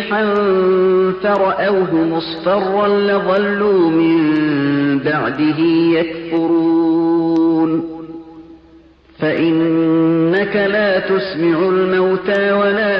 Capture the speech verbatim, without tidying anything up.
صَحِيحًا فَرَأَوْهُ مُصْفَرًّا لَّظَلُّوا مِن بَعْدِهِ يَكْفُرُونَ فَإِنَّكَ لَا تُسْمِعُ الْمَوْتَىٰ وَلَا